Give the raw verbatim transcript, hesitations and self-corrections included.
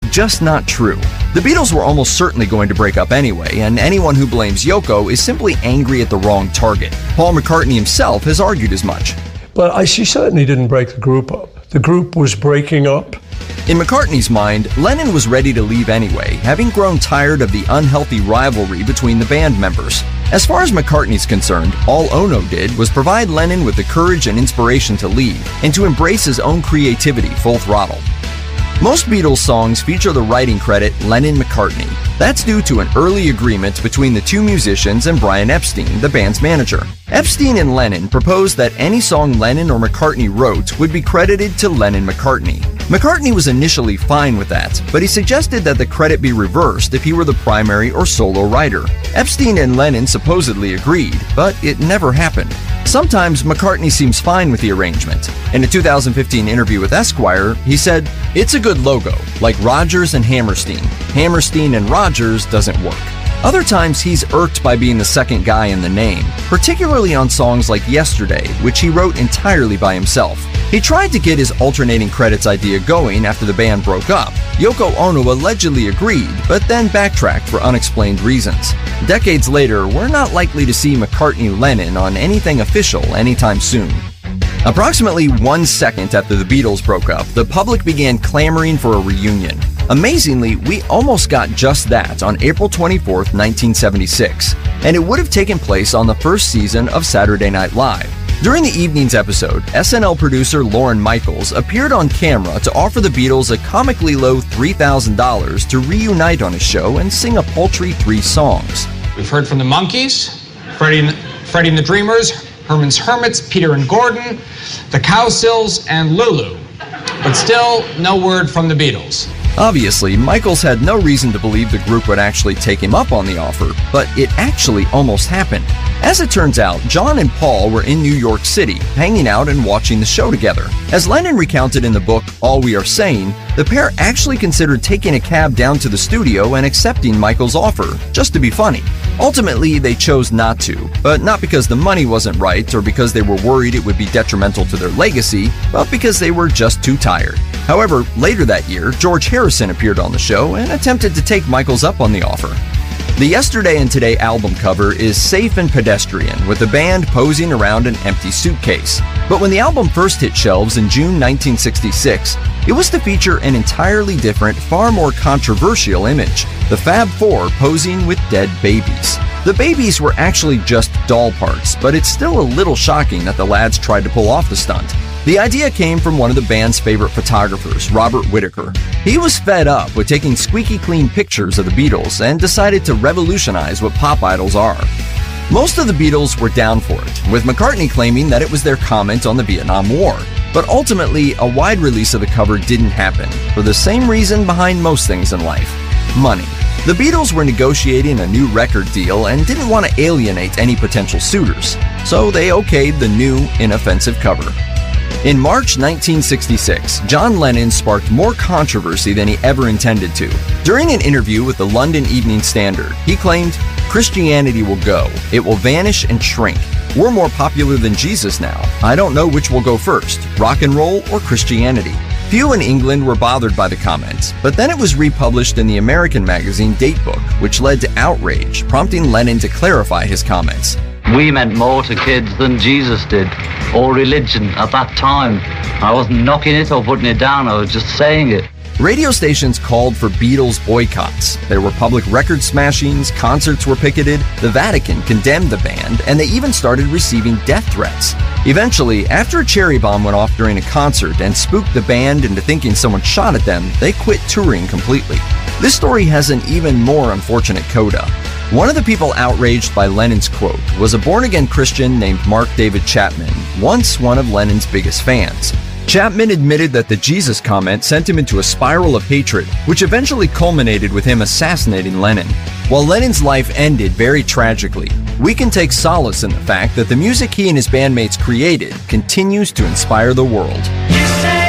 just not true. The Beatles were almost certainly going to break up anyway, and anyone who blames Yoko is simply angry at the wrong target. Paul McCartney himself has argued as much. But I, she certainly didn't break the group up. The group was breaking up. In McCartney's mind, Lennon was ready to leave anyway, having grown tired of the unhealthy rivalry between the band members. As far as McCartney's concerned, all Ono did was provide Lennon with the courage and inspiration to leave and to embrace his own creativity full throttle. Most Beatles songs feature the writing credit Lennon-McCartney. That's due to an early agreement between the two musicians and Brian Epstein, the band's manager. Epstein and Lennon proposed that any song Lennon or McCartney wrote would be credited to Lennon-McCartney. McCartney was initially fine with that, but he suggested that the credit be reversed if he were the primary or solo writer. Epstein and Lennon supposedly agreed, but it never happened. Sometimes McCartney seems fine with the arrangement. In a two thousand fifteen interview with Esquire, he said, "It's a good logo, like Rodgers and Hammerstein. Hammerstein and Rodgers doesn't work." Other times he's irked by being the second guy in the name, particularly on songs like Yesterday, which he wrote entirely by himself. He tried to get his alternating credits idea going after the band broke up. Yoko Ono allegedly agreed, but then backtracked for unexplained reasons. Decades later, we're not likely to see McCartney-Lennon on anything official anytime soon. Approximately one second after the Beatles broke up, the public began clamoring for a reunion. Amazingly, we almost got just that on April twenty-fourth, nineteen seventy-six, and it would have taken place on the first season of Saturday Night Live. During the evening's episode, S N L producer Lorne Michaels appeared on camera to offer the Beatles a comically low three thousand dollars to reunite on his show and sing a paltry three songs. We've heard from the Monkees, Freddie and, Freddie and the Dreamers, Herman's Hermits, Peter and Gordon, the Cowsills, and Lulu. But still, no word from the Beatles. Obviously, Michaels had no reason to believe the group would actually take him up on the offer, but it actually almost happened. As it turns out, John and Paul were in New York City, hanging out and watching the show together. As Lennon recounted in the book All We Are Saying, the pair actually considered taking a cab down to the studio and accepting Michaels' offer, just to be funny. Ultimately, they chose not to, but not because the money wasn't right or because they were worried it would be detrimental to their legacy, but because they were just too tired. However, later that year, George Harrison appeared on the show and attempted to take Michaels up on the offer. The Yesterday and Today album cover is safe and pedestrian, with the band posing around an empty suitcase. But when the album first hit shelves in June nineteen sixty-six, it was to feature an entirely different, far more controversial image, the Fab Four posing with dead babies. The babies were actually just doll parts, but it's still a little shocking that the lads tried to pull off the stunt. The idea came from one of the band's favorite photographers, Robert Whittaker. He was fed up with taking squeaky clean pictures of the Beatles and decided to revolutionize what pop idols are. Most of the Beatles were down for it, with McCartney claiming that it was their comment on the Vietnam War. But ultimately, a wide release of the cover didn't happen, for the same reason behind most things in life: money. The Beatles were negotiating a new record deal and didn't want to alienate any potential suitors, so they okayed the new, inoffensive cover. In March nineteen sixty-six, John Lennon sparked more controversy than he ever intended to. During an interview with the London Evening Standard, he claimed, "Christianity will go. It will vanish and shrink. We're more popular than Jesus now. I don't know which will go first, rock and roll or Christianity." Few in England were bothered by the comment, but then it was republished in the American magazine Datebook, which led to outrage, prompting Lennon to clarify his comments. We meant more to kids than Jesus did, or religion at that time. I wasn't knocking it or putting it down, I was just saying it. Radio stations called for Beatles boycotts. There were public record smashings, concerts were picketed, the Vatican condemned the band, and they even started receiving death threats. Eventually, after a cherry bomb went off during a concert and spooked the band into thinking someone shot at them, they quit touring completely. This story has an even more unfortunate coda. One of the people outraged by Lennon's quote was a born-again Christian named Mark David Chapman, once one of Lennon's biggest fans. Chapman admitted that the Jesus comment sent him into a spiral of hatred, which eventually culminated with him assassinating Lennon. While Lennon's life ended very tragically, we can take solace in the fact that the music he and his bandmates created continues to inspire the world.